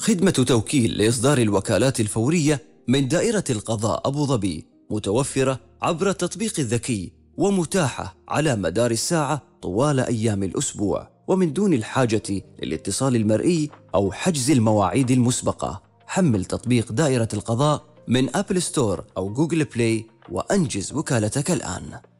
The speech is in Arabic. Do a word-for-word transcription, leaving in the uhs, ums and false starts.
خدمة توكيل لإصدار الوكالات الفورية من دائرة القضاء أبو ظبي، متوفرة عبر التطبيق الذكي ومتاحة على مدار الساعة طوال أيام الأسبوع، ومن دون الحاجة للاتصال المرئي أو حجز المواعيد المسبقة. حمل تطبيق دائرة القضاء من أبل ستور أو جوجل بلاي وأنجز وكالتك الآن.